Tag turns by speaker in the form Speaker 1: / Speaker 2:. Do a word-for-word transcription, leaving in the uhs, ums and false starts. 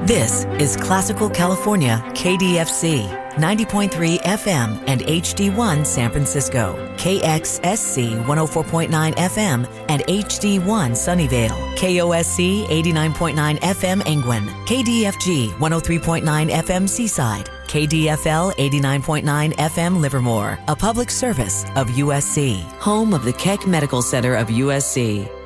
Speaker 1: This is Classical California K D F C, ninety point three F M and H D one San Francisco, K X S C one oh four point nine F M and H D one Sunnyvale, K O S C eighty-nine point nine F M Angwin, K D F G one oh three point nine F M Seaside, K D F L eighty-nine point nine F M Livermore, a public service of U S C, home of the Keck Medical Center of U S C.